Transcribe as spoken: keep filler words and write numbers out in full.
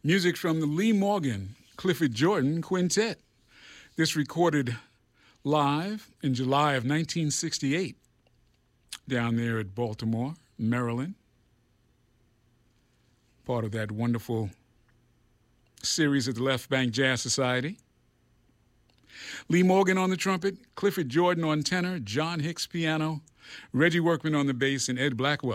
Music from the Lee Morgan, Clifford Jordan Quintet. This recorded live in July of nineteen sixty-eight down there at Baltimore, Maryland. Part of that wonderful series at the Left Bank Jazz Society. Lee Morgan on the trumpet, Clifford Jordan on tenor, John Hicks piano, Reggie Workman on the bass, and Ed Blackwell